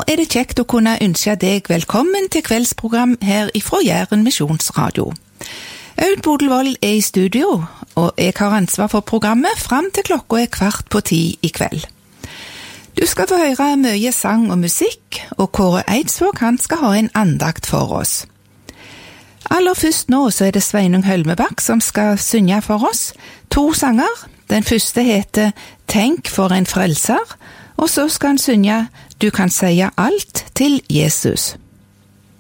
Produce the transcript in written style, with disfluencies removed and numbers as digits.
det kjekt å kunne ønske deg velkommen til kveldsprogram her ifra Jæren Misjonsradio. Aud Bodelvold i studio, og jeg har ansvar for programmet fram til klokka 9:15 i kveld. Du skal få høre mye sang og musikk, og Kåre Eidsvåg han skal ha en andakt for oss. Aller først nå så det Sveinung Hølmebakk som skal synge for oss 2 sanger. Den første heter «Tenk for en frelser», og så skal han synge «Du kan seie alt til Jesus».